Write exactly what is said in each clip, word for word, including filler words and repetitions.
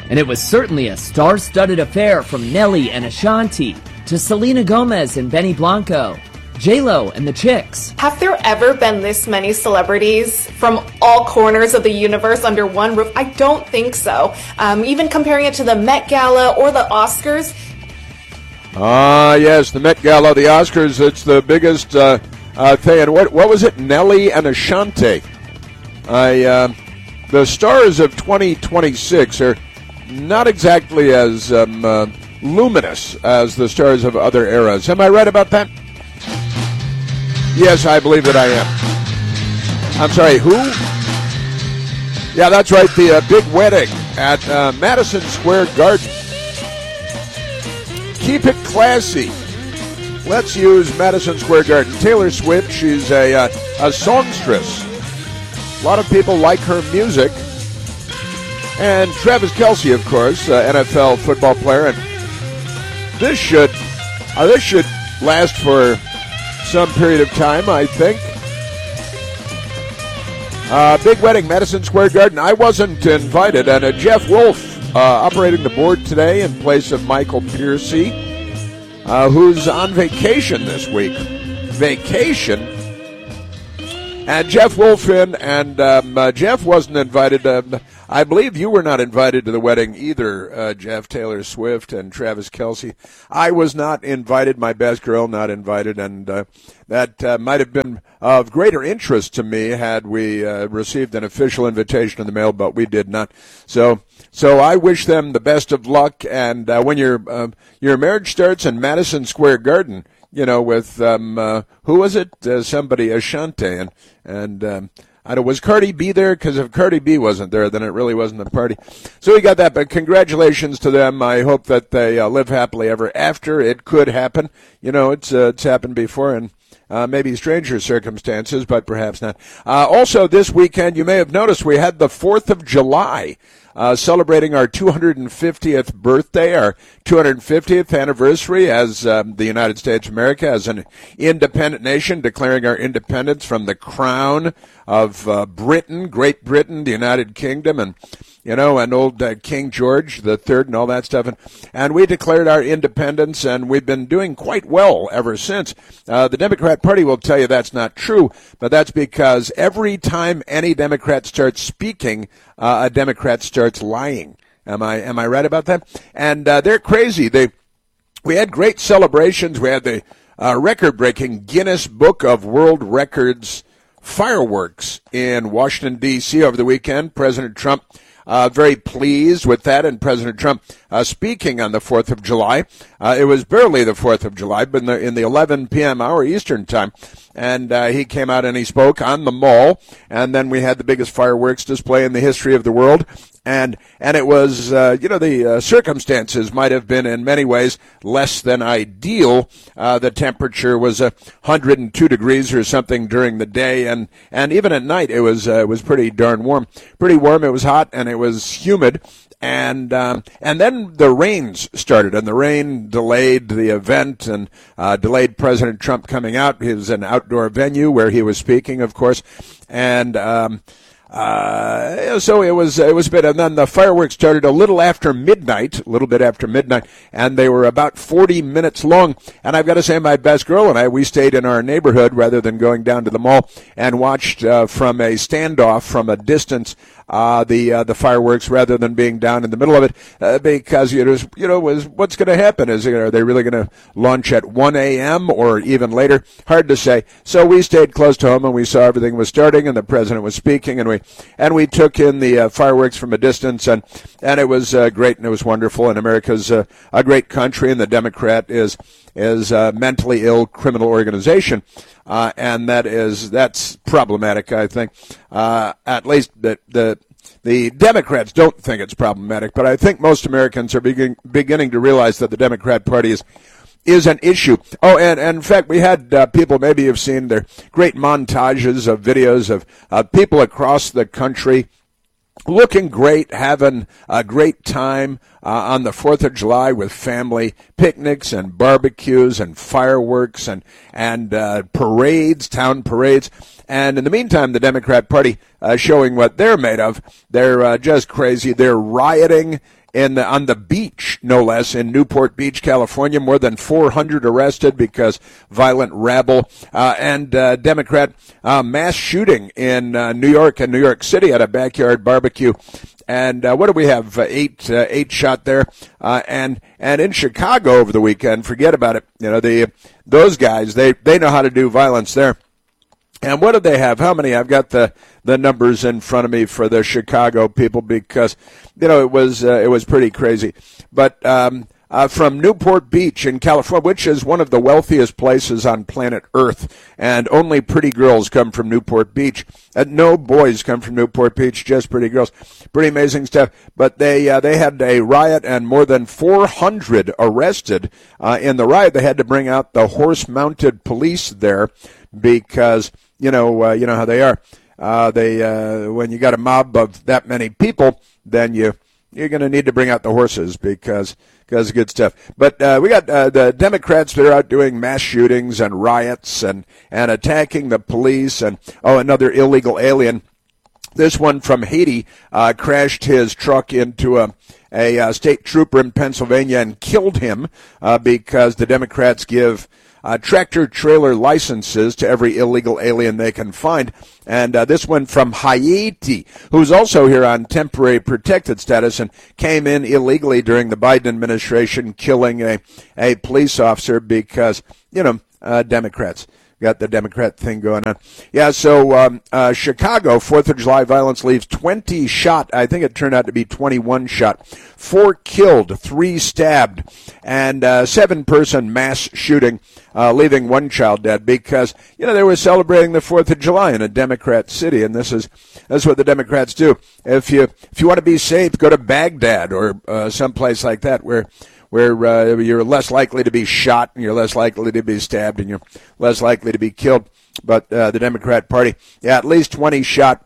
And it was certainly a star-studded affair from Nelly and Ashanti to Selena Gomez and Benny Blanco, J-Lo and the Chicks. Have there ever been this many celebrities from all corners of the universe under one roof? I don't think so. Um, even comparing it to the Met Gala or the Oscars. Ah, uh, yes, the Met Gala, the Oscars, it's the biggest uh, uh, thing. And what, what was it? Nelly and Ashanti. I, uh, the stars of twenty twenty-six are not exactly as um, uh, luminous as the stars of other eras. Am I right about that? Yes, I believe that I am. I'm sorry, who? Yeah, that's right, the uh, big wedding at uh, Madison Square Garden. Keep it classy. Let's use Madison Square Garden. Taylor Swift, she's a, uh, a songstress. A lot of people like her music. And Travis Kelce, of course, uh, N F L football player. And this should, uh, this should last for some period of time, I think. Uh, big wedding, Madison Square Garden. I wasn't invited. And uh, Jeff Wolf uh, operating the board today in place of Michael Piercy, uh, who's on vacation this week. Vacation? And Jeff Wolf in, and um, uh, Jeff wasn't invited. Um, I believe you were not invited to the wedding either, uh, Jeff, Taylor Swift and Travis Kelce. I was not invited, my best girl not invited, and uh, that uh, might have been of greater interest to me had we uh, received an official invitation in the mail, but we did not. So so I wish them the best of luck, and uh, when your uh, your marriage starts in Madison Square Garden, you know, with, um, uh, who was it? Uh, somebody, Ashanti, and, and um, I don't, was Cardi B there? Because if Cardi B wasn't there, then it really wasn't a party. So we got that, but congratulations to them. I hope that they uh, live happily ever after. It could happen. You know, it's, uh, it's happened before, and uh, maybe stranger circumstances, but perhaps not. Uh, also, this weekend, you may have noticed we had the fourth of July. Uh, celebrating our two hundred fiftieth birthday, our two hundred fiftieth anniversary as um, the United States of America, as an independent nation, declaring our independence from the crown of uh, Britain, Great Britain, the United Kingdom, and, you know, and old uh, King George the Third and all that stuff. And, and we declared our independence, and we've been doing quite well ever since. Uh, the Democrat Party will tell you that's not true, but that's because every time any Democrat starts speaking, uh, a Democrat starts lying. Am I am I right about that? And uh, they're crazy. They we had great celebrations. We had the uh, record-breaking Guinness Book of World Records fireworks in Washington, D C over the weekend. President Trump Uh, very pleased with that, and President Trump uh, speaking on the fourth of July. Uh, it was barely the fourth of July, but in the, in the eleven p.m. hour Eastern time, and uh, he came out and he spoke on the Mall, and then we had the biggest fireworks display in the history of the world. And and it was, uh, you know, the uh, circumstances might have been in many ways less than ideal. Uh, the temperature was uh, one hundred two degrees or something during the day, and, and even at night it was uh, it was pretty darn warm. Pretty warm. It was hot and it was humid. And um, and then the rains started, and the rain delayed the event and uh, delayed President Trump coming out. It was an outdoor venue where he was speaking, of course, and um, Uh, so it was, it was a bit, and then the fireworks started a little after midnight, a little bit after midnight, and they were about forty minutes long. And I've got to say, my best girl and I, we stayed in our neighborhood rather than going down to the mall, and watched uh, from a standoff, from a distance, uh, the uh, the fireworks rather than being down in the middle of it, uh, because it was, you know, was what's going to happen? Is are they really going to launch at one a.m. or even later? Hard to say. So we stayed close to home, and we saw everything was starting, and the president was speaking, and we and we took in the uh, fireworks from a distance, and and it was uh, great, and it was wonderful. And America's uh, a great country, and the Democrat is is a mentally ill criminal organization, uh, and that is that's problematic. I think uh, at least the the. The Democrats don't think it's problematic, but I think most Americans are begin, beginning to realize that the Democrat Party is is an issue. Oh, and, and in fact, we had uh, people, maybe you've seen their great montages of videos of uh, people across the country looking great, having a great time uh, on the fourth of July with family picnics and barbecues and fireworks and, and uh, parades, town parades. And in the meantime, the Democrat Party uh, showing what they're made of. They're uh, just crazy. They're rioting in the, on the beach, no less, in Newport Beach, California. More than four hundred arrested because violent rabble. Uh, and uh, Democrat uh, mass shooting in uh, New York and New York City at a backyard barbecue. And uh, what do we have? Uh, eight, uh, eight shot there. Uh, and and in Chicago over the weekend, forget about it. You know, the those guys, they, they know how to do violence there. And what do they have? How many? I've got the, the numbers in front of me for the Chicago people because, you know, it was uh, it was pretty crazy. But um, uh, from Newport Beach in California, which is one of the wealthiest places on planet Earth, and only pretty girls come from Newport Beach. And no boys come from Newport Beach, just pretty girls. Pretty amazing stuff. But they uh, they had a riot and more than four hundred arrested uh, in the riot. They had to bring out the horse-mounted police there because, you know, uh, you know how they are. Uh, they uh, when you got a mob of that many people, then you you're going to need to bring out the horses because because good stuff. But uh, we got uh, the Democrats that are out doing mass shootings and riots and and attacking the police and oh another illegal alien. This one from Haiti uh, crashed his truck into a a uh, state trooper in Pennsylvania and killed him uh, because the Democrats give Uh, tractor-trailer licenses to every illegal alien they can find. And uh, this one from Haiti, who's also here on temporary protected status and came in illegally during the Biden administration, killing a, a police officer because, you know, uh, Democrats. Got the Democrat thing going on. Yeah, so um, uh, Chicago, fourth of July violence leaves twenty shot. I think it turned out to be twenty-one shot. Four killed, three stabbed, and uh, seven-person mass shooting, uh, leaving one child dead because, you know, they were celebrating the fourth of July in a Democrat city, and this is that's what the Democrats do. If you if you want to be safe, go to Baghdad or uh, someplace like that where where uh, you're less likely to be shot and you're less likely to be stabbed and you're less likely to be killed. But uh, the Democrat Party, yeah, at least twenty shot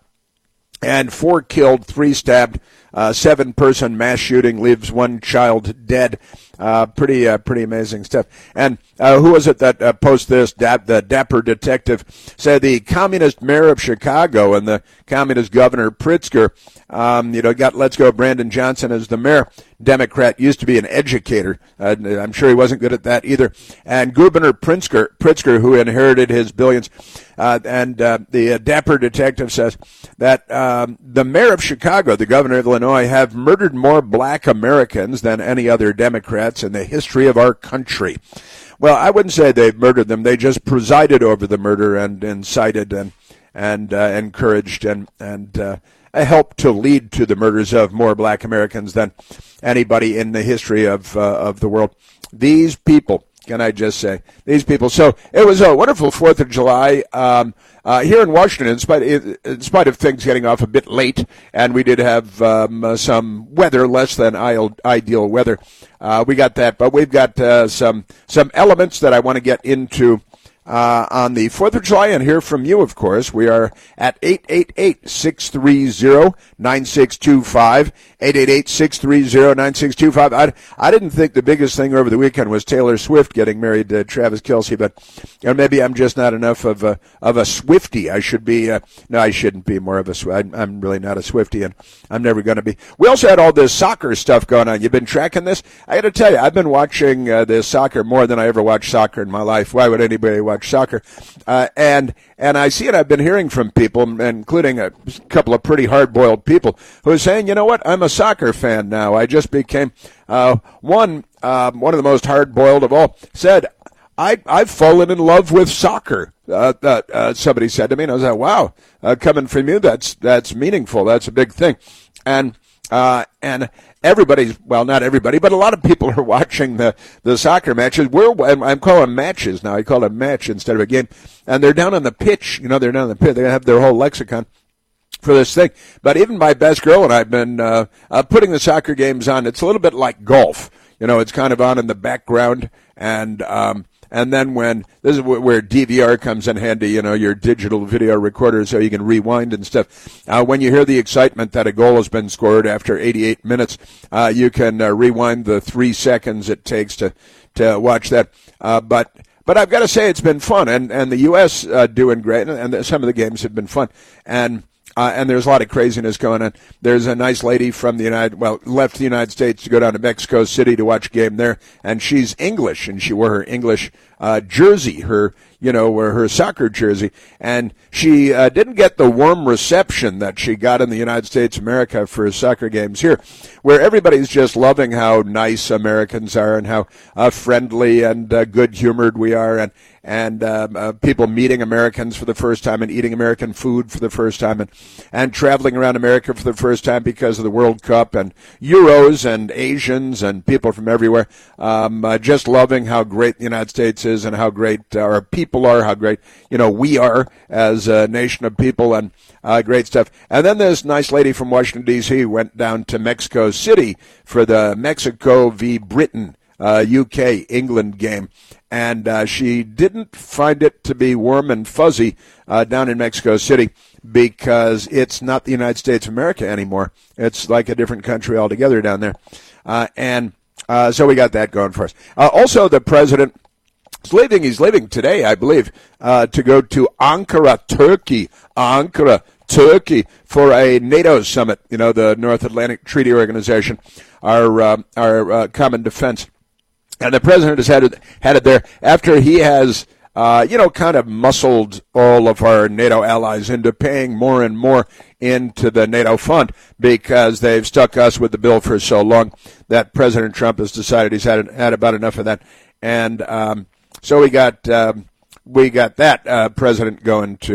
and four killed, three stabbed, uh, seven-person mass shooting leaves one child dead. Uh, pretty, uh, pretty amazing stuff. And uh, who was it that uh, posted this? Dap- the Dapper Detective said the communist mayor of Chicago and the communist governor Pritzker, um, you know, got Let's Go Brandon Johnson as the mayor. Democrat, used to be an educator. Uh, I'm sure he wasn't good at that either. And Governor Pritzker, Pritzker who inherited his billions. Uh, and uh, the uh, Dapper Detective says that um, the mayor of Chicago, the governor of Illinois, have murdered more black Americans than any other Democrats in the history of our country. Well, I wouldn't say they've murdered them. They just presided over the murder and incited and and uh, encouraged and and uh, helped to lead to the murders of more black Americans than anybody in the history of uh, of the world. These people, can I just say, these people. So it was a wonderful fourth of July um, uh, here in Washington, in spite, in spite of things getting off a bit late, and we did have um, uh, some weather, less than ideal weather. Uh, we got that, but we've got uh, some some elements that I want to get into Uh, on the fourth of July and hear from you, of course. We are at eight eight eight, six three zero, nine six two five, eight eight eight, six three zero, nine six two five. I, I didn't think the biggest thing over the weekend was Taylor Swift getting married to Travis Kelce, but you know, maybe I'm just not enough of a, of a Swiftie. I should be, uh, no, I shouldn't be more of a Swiftie. I'm really not a Swiftie, and I'm never going to be. We also had all this soccer stuff going on. You've been tracking this? I got to tell you, I've been watching uh, this soccer more than I ever watched soccer in my life. Why would anybody watch soccer? Uh, and and I see it. I've been hearing from people, including a couple of pretty hard-boiled people, who are saying, you know what, I'm a soccer fan now. I just became uh, one um, one of the most hard-boiled of all. Said, I, I've fallen in love with soccer. Uh, that uh, somebody said to me, and I was like, wow, uh, coming from you, that's that's meaningful. That's a big thing. And uh, and everybody's, well, not everybody, but a lot of people are watching the, the soccer matches. We're, I'm calling them matches now. I call it a match instead of a game. And they're down on the pitch. You know, they're down on the pitch. They have their whole lexicon for this thing. But even my best girl and I have been uh, uh, putting the soccer games on. It's a little bit like golf. You know, it's kind of on in the background. And um, and then when, this is where D V R comes in handy, you know, your digital video recorder so you can rewind and stuff. Uh, when you hear the excitement that a goal has been scored after eighty-eight minutes, uh, you can uh, rewind the three seconds it takes to, to watch that. Uh, but but I've got to say it's been fun, and, and the U S uh, doing great, and some of the games have been fun. And Uh, and there's a lot of craziness going on. There's a nice lady from the United, well, left the United States to go down to Mexico City to watch a game there, and she's English, and she wore her English uh, jersey, her, you know, her soccer jersey, and she uh, didn't get the warm reception that she got in the United States of America for soccer games here, where everybody's just loving how nice Americans are and how uh, friendly and uh, good-humored we are, and and um, uh, people meeting Americans for the first time and eating American food for the first time and, and traveling around America for the first time because of the World Cup and Euros and Asians and people from everywhere. Um, uh, just loving how great the United States is and how great our people are, how great, you know, we are as a nation of people, and uh, great stuff. And then this nice lady from Washington, D C went down to Mexico City for the Mexico v. Britain, uh, U K, England game. And uh, she didn't find it to be warm and fuzzy uh, down in Mexico City because it's not the United States of America anymore. It's like a different country altogether down there. Uh, and uh, so we got that going for us. Uh, also, the president is leaving. He's leaving today, I believe, uh, to go to Ankara, Turkey. Ankara, Turkey, for a NATO summit, you know, the North Atlantic Treaty Organization, our, uh, our uh, common defense. And the president has had it, had it there after he has, uh, you know, kind of muscled all of our NATO allies into paying more and more into the NATO fund because they've stuck us with the bill for so long that President Trump has decided he's had, had about enough of that. And um, so we got um, we got that uh, president going to